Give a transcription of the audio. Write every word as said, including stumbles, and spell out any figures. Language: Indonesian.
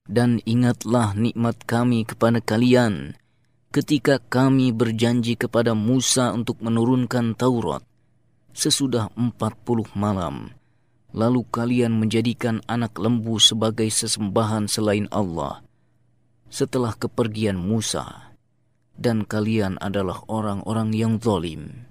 Dan ingatlah nikmat kami kepada kalian ketika kami berjanji kepada Musa untuk menurunkan Taurat sesudah empat puluh malam. Lalu kalian menjadikan anak lembu sebagai sesembahan selain Allah setelah kepergian Musa. Dan kalian adalah orang-orang yang zalim.